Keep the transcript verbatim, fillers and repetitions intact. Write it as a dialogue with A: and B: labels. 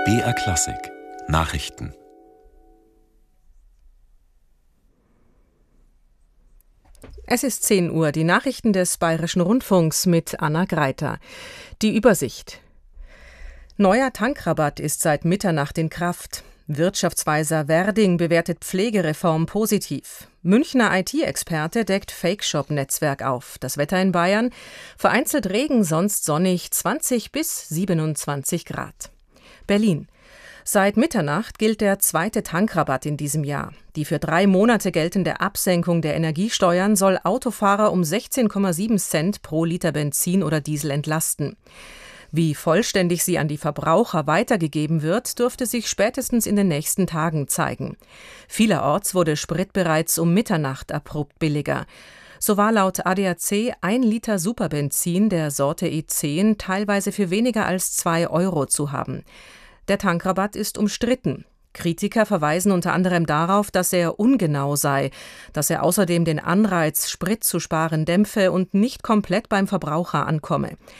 A: B R Klassik Nachrichten.
B: Es ist zehn Uhr, die Nachrichten des Bayerischen Rundfunks mit Anna Greiter. Die Übersicht. Neuer Tankrabatt ist seit Mitternacht in Kraft. Wirtschaftsweiser Werding bewertet Pflegereform positiv. Münchner I T-Experte deckt Fake-Shop-Netzwerk auf. Das Wetter in Bayern: vereinzelt Regen, sonst sonnig, zwanzig bis siebenundzwanzig Grad. Berlin. Seit Mitternacht gilt der zweite Tankrabatt in diesem Jahr. Die für drei Monate geltende Absenkung der Energiesteuern soll Autofahrer um sechzehn Komma sieben Cent pro Liter Benzin oder Diesel entlasten. Wie vollständig sie an die Verbraucher weitergegeben wird, dürfte sich spätestens in den nächsten Tagen zeigen. Vielerorts wurde Sprit bereits um Mitternacht abrupt billiger. So war laut A D A C ein Liter Superbenzin der Sorte E zehn teilweise für weniger als zwei Euro zu haben. Der Tankrabatt ist umstritten. Kritiker verweisen unter anderem darauf, dass er ungenau sei, dass er außerdem den Anreiz, Sprit zu sparen, dämpfe und nicht komplett beim Verbraucher ankomme.